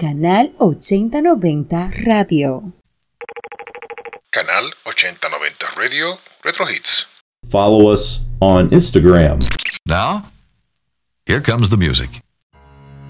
Canal 8090 Radio. Canal 8090 Radio, Retro Hits. Follow us on Instagram. Now, here comes the music.